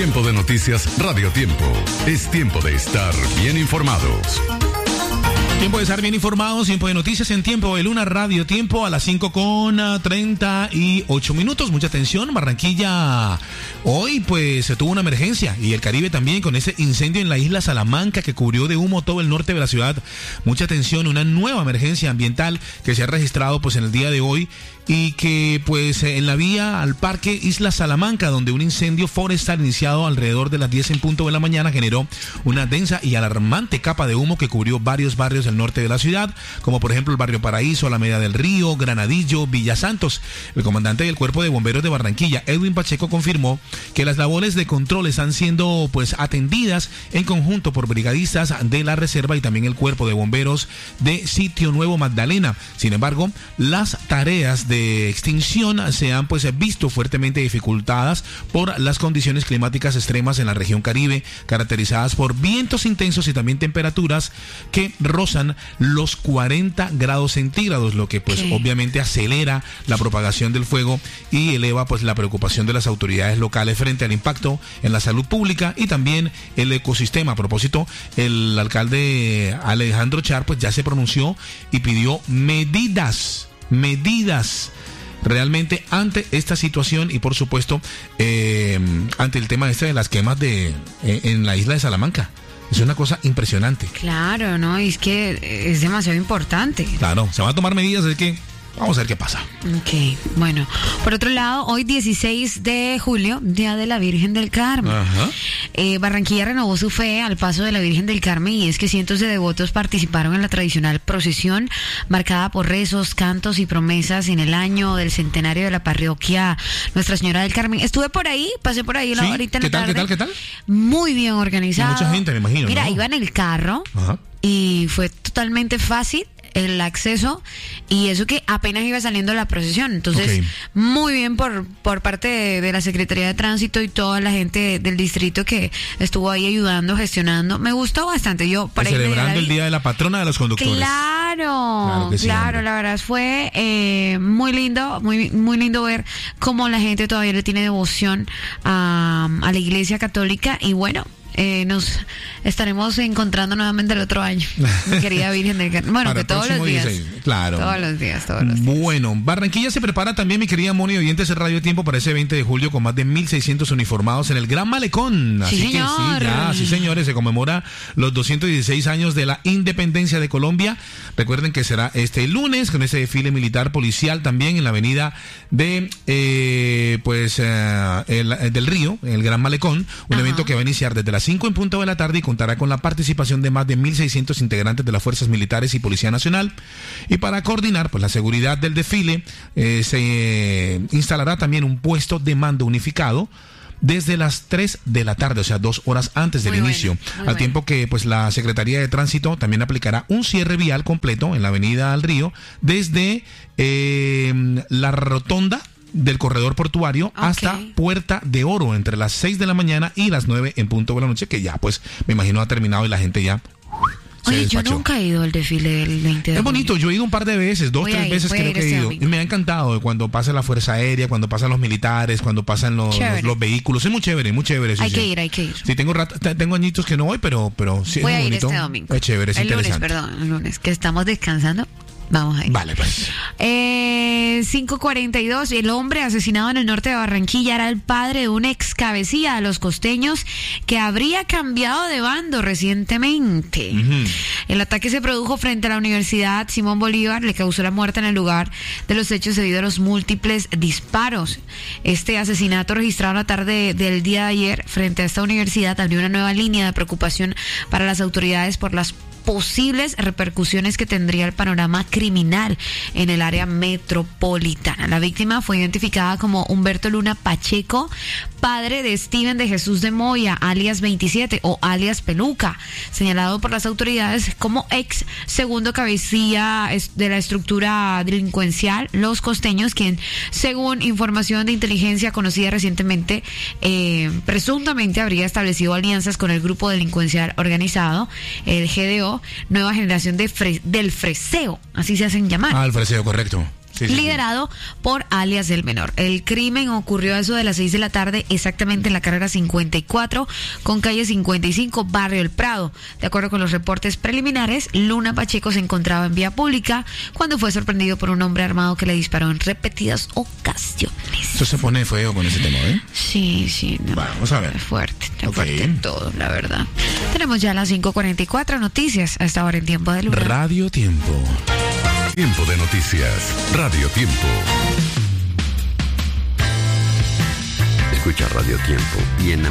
Tiempo de noticias Radio Tiempo. Es tiempo de estar bien informados. Tiempo de estar bien informados, tiempo de noticias en Tiempo de Luna Radio Tiempo a las 5:38. Mucha atención, Barranquilla hoy pues se tuvo una emergencia y el Caribe también con ese incendio en la isla Salamanca que cubrió de humo todo el norte de la ciudad. Mucha atención, una nueva emergencia ambiental que se ha registrado pues en el día de hoy y que pues en la vía al parque Isla Salamanca, donde un incendio forestal iniciado alrededor de las 10 en punto de la mañana generó una densa y alarmante capa de humo que cubrió varios barrios del norte de la ciudad, como por ejemplo el barrio Paraíso, Alameda del Río, Granadillo, Villa Santos. El comandante del Cuerpo de Bomberos de Barranquilla, Edwin Pacheco, confirmó que las labores de control están siendo pues atendidas en conjunto por brigadistas de la Reserva y también el Cuerpo de Bomberos de Sitio Nuevo Magdalena. Sin embargo, las tareas de extinción se han pues visto fuertemente dificultadas por las condiciones climáticas extremas en la región Caribe, caracterizadas por vientos intensos y también temperaturas que rozan los 40 grados centígrados, lo que pues obviamente acelera la propagación del fuego y eleva pues la preocupación de las autoridades locales frente al impacto en la salud pública y también el ecosistema. A propósito, el alcalde Alejandro Char pues ya se pronunció y pidió medidas realmente ante esta situación y por supuesto ante el tema de las quemas en la isla de Salamanca. Es una cosa impresionante. Claro, ¿no? Y es que es demasiado importante. Claro, se van a tomar medidas, es que vamos a ver qué pasa. Ok, bueno. Por otro lado, hoy 16 de julio, Día de la Virgen del Carmen. Ajá. Barranquilla renovó su fe al paso de la Virgen del Carmen y es que cientos de devotos participaron en la tradicional procesión marcada por rezos, cantos y promesas en el año del centenario de la parroquia Nuestra Señora del Carmen. Estuve por ahí, pasé por ahí ahorita en la tarde. ¿Qué tal? Muy bien organizado. Y mucha gente, me imagino. Mira, ¿no? iba en el carro. Ajá. Y fue totalmente fácil el acceso y eso que apenas iba saliendo la procesión. Entonces, muy bien por parte de la Secretaría de Tránsito y toda la gente del distrito que estuvo ahí ayudando, gestionando. Me gustó bastante. Yo para celebrando el Día de la Patrona de los Conductores. Claro, sí, la verdad fue muy lindo, muy lindo ver cómo la gente todavía le tiene devoción a la Iglesia Católica y bueno, nos estaremos encontrando nuevamente el otro año, mi querida Virgen del Carmen. Bueno, que todos los días. 16, claro. Todos los días. Bueno, Barranquilla se prepara también, mi querida Moni, oyentes de Radio Tiempo, para ese 20 de julio con más de 1,600 uniformados en el Gran Malecón. Así sí, señor. Sí, señores, se conmemora los 216 años de la independencia de Colombia. Recuerden que será este lunes con ese desfile militar policial también en la avenida del Río, el Gran Malecón, un evento que va a iniciar desde las 5 en punto de la tarde y contará con la participación de más de 1,600 integrantes de las fuerzas militares y Policía Nacional. Y para coordinar pues la seguridad del desfile se instalará también un puesto de mando unificado desde las 3 de la tarde, o sea, 2 horas antes del inicio. Al tiempo que pues la Secretaría de Tránsito también aplicará un cierre vial completo en la avenida al Río desde la rotonda del corredor portuario hasta Puerta de Oro entre las 6 de la mañana y las 9 en punto de la noche, que ya pues me imagino ha terminado y la gente ya se despachó. Yo nunca he ido al desfile del 20 de Es bonito, yo he ido un par de veces, 2, 3 veces creo que he ido. Y me ha encantado cuando pasa la Fuerza Aérea, cuando pasan los militares, cuando pasan los vehículos. Es muy chévere, muy chévere. Sí, hay que ir. Sí, tengo añitos que no voy, pero sí, voy es a ir bonito. este domingo. Es chévere, es interesante. El lunes, que estamos descansando. Vamos a ir. Vale, pues. 5:42. El hombre asesinado en el norte de Barranquilla era el padre de un ex cabecilla de los costeños que habría cambiado de bando recientemente. El ataque se produjo frente a la Universidad Simón Bolívar, le causó la muerte en el lugar de los hechos debido a los múltiples disparos. Este asesinato registrado la tarde del día de ayer frente a esta universidad abrió una nueva línea de preocupación para las autoridades por las posibles repercusiones que tendría el panorama criminal en el área metropolitana. La víctima fue identificada como Humberto Luna Pacheco, padre de Steven de Jesús de Moya, alias 27 o alias Peluca, señalado por las autoridades como ex segundo cabecilla de la estructura delincuencial Los Costeños, quien, según información de inteligencia conocida recientemente, presuntamente habría establecido alianzas con el grupo delincuencial organizado, el GDO, Nueva Generación del Freseo, así se hacen llamar. El Freseo, correcto. liderado por alias El Menor. El crimen ocurrió a eso de las 6 de la tarde, exactamente en la carrera 54 con calle 55, barrio El Prado. De acuerdo con los reportes preliminares, Luna Pacheco se encontraba en vía pública cuando fue sorprendido por un hombre armado que le disparó en repetidas ocasiones. Eso se pone feo con ese tema, ¿eh? Sí. No, vamos a ver. Fuerte todo, la verdad. Tenemos ya las 5:44 noticias hasta ahora en Tiempo de Luna. Radio Tiempo. Tiempo de noticias. Radio Tiempo. Escucha Radio Tiempo y en